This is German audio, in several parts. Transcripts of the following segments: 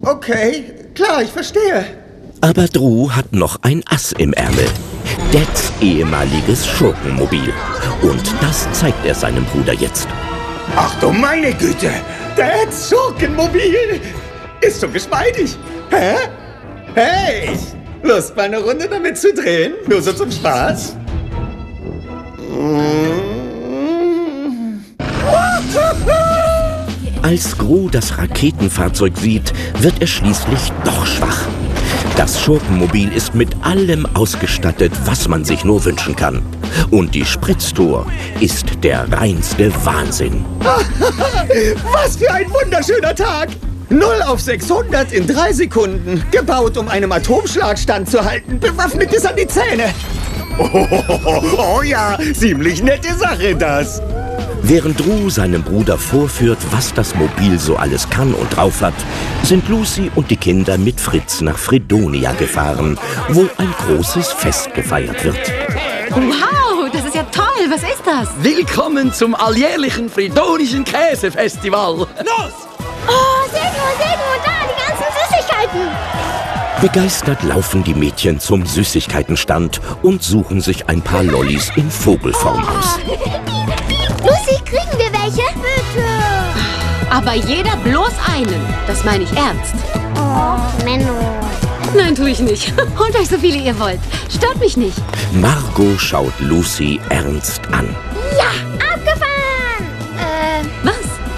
Okay, klar, ich verstehe. Aber Drew hat noch ein Ass im Ärmel. Dads ehemaliges Schurkenmobil. Und das zeigt er seinem Bruder jetzt. Ach du meine Güte, Dads Schurkenmobil ist so geschmeidig. Hä? Hey, Lust mal eine Runde damit zu drehen? Nur so zum Spaß? Als Gru das Raketenfahrzeug sieht, wird er schließlich doch schwach. Das Schurkenmobil ist mit allem ausgestattet, was man sich nur wünschen kann. Und die Spritztour ist der reinste Wahnsinn. Was für ein wunderschöner Tag! 0 auf 600 in 3 Sekunden. Gebaut, um einem Atomschlag standzuhalten. Bewaffnet bis an die Zähne. Oh ja, ziemlich nette Sache das. Während Drew seinem Bruder vorführt, was das Mobil so alles kann und drauf hat, sind Lucy und die Kinder mit Fritz nach Fredonia gefahren, wo ein großes Fest gefeiert wird. Wow, das ist ja toll. Was ist das? Willkommen zum alljährlichen Fredonischen Käsefestival. Los! Oh, Sego, da, die ganzen Süßigkeiten. Begeistert laufen die Mädchen zum Süßigkeitenstand und suchen sich ein paar Lollis in Vogelform aus. Lucy, kriegen wir welche? Bitte. Aber jeder bloß einen. Das meine ich ernst. Oh, Menno. Nein, tue ich nicht. Holt euch so viele ihr wollt. Stört mich nicht. Margot schaut Lucy ernst an. Ja, abgefahren. Was?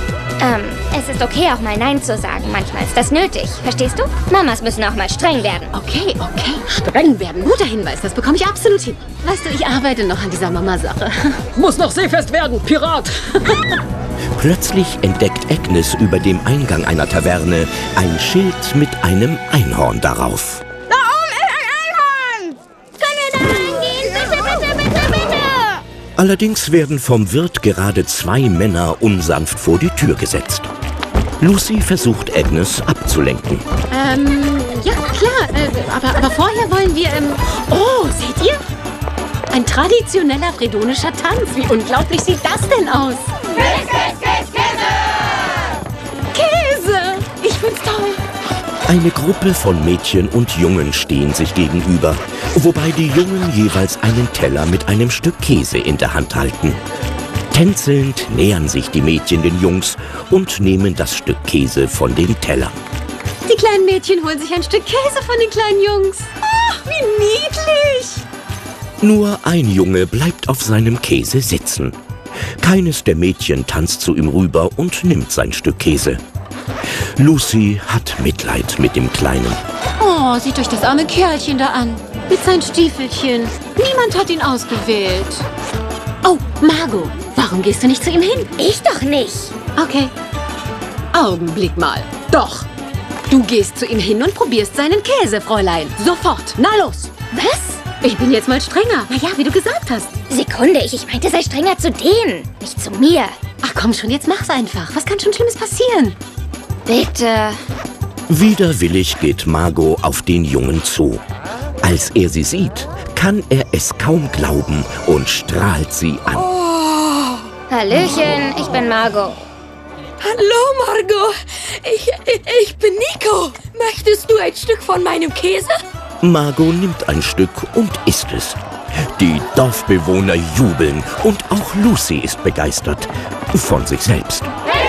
Es ist okay, auch mal Nein zu sagen. Manchmal ist das nötig. Verstehst du? Mamas müssen auch mal streng werden. Okay. Streng werden. Guter Hinweis, das bekomme ich absolut hin. Weißt du, ich arbeite noch an dieser Mama-Sache. Muss noch seefest werden, Pirat. Plötzlich entdeckt Agnes über dem Eingang einer Taverne ein Schild mit einem Einhorn darauf. Da oben ist ein Einhorn! Können wir da reingehen? Bitte. Allerdings werden vom Wirt gerade 2 Männer unsanft vor die Tür gesetzt. Lucy versucht Agnes abzulenken. Ja, klar. Aber vorher wollen wir, Oh, seht ihr? Ein traditioneller fredonischer Tanz. Wie unglaublich sieht das denn aus? Käse! Ich find's toll. Eine Gruppe von Mädchen und Jungen stehen sich gegenüber, wobei die Jungen jeweils einen Teller mit einem Stück Käse in der Hand halten. Tänzelnd nähern sich die Mädchen den Jungs und nehmen das Stück Käse von den Tellern. Die kleinen Mädchen holen sich ein Stück Käse von den kleinen Jungs. Ach, wie niedlich! Nur ein Junge bleibt auf seinem Käse sitzen. Keines der Mädchen tanzt zu ihm rüber und nimmt sein Stück Käse. Lucy hat Mitleid mit dem Kleinen. Oh, seht euch das arme Kerlchen da an. Mit seinen Stiefelchen. Niemand hat ihn ausgewählt. Oh, Margot, warum gehst du nicht zu ihm hin? Ich doch nicht. Okay. Augenblick mal. Doch. Du gehst zu ihm hin und probierst seinen Käse, Fräulein. Sofort. Na los. Was? Ich bin jetzt mal strenger. Na ja, wie du gesagt hast. Sekunde, ich meinte, sei strenger zu denen, nicht zu mir. Ach komm schon, jetzt mach's einfach. Was kann schon Schlimmes passieren? Bitte. Widerwillig geht Margot auf den Jungen zu. Als er sie sieht, kann er es kaum glauben und strahlt sie an. Oh. Hallöchen, ich bin Margot. Hallo, Margot. Ich bin Nico. Möchtest du ein Stück von meinem Käse? Margot nimmt ein Stück und isst es. Die Dorfbewohner jubeln und auch Lucy ist begeistert. Von sich selbst.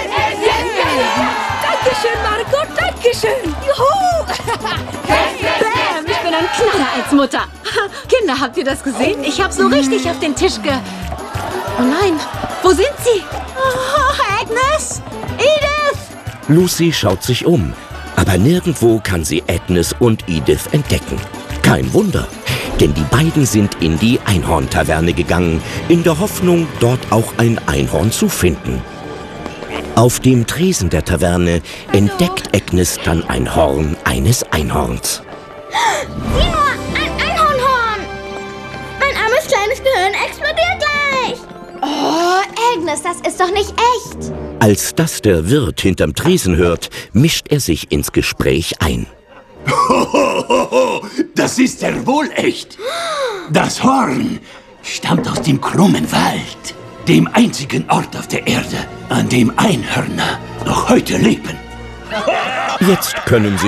Dankeschön, Margot, dankeschön. Juhu. Bam, ich bin ein Knaller als Mutter. Kinder, habt ihr das gesehen? Ich hab so richtig auf den Tisch Oh nein, wo sind sie? Oh, Agnes! Edith! Lucy schaut sich um, aber nirgendwo kann sie Agnes und Edith entdecken. Kein Wunder, denn die beiden sind in die Einhorn-Taverne gegangen, in der Hoffnung, dort auch ein Einhorn zu finden. Auf dem Tresen der Taverne entdeckt Agnes dann ein Horn eines Einhorns. Ja, ein Einhornhorn. Mein armes kleines Gehirn explodiert gleich. Oh, Agnes, das ist doch nicht echt. Als das der Wirt hinterm Tresen hört, mischt er sich ins Gespräch ein. Das ist ja wohl echt. Das Horn stammt aus dem krummen Wald, dem einzigen Ort auf der Erde, an dem Einhörner noch heute leben. Jetzt können sie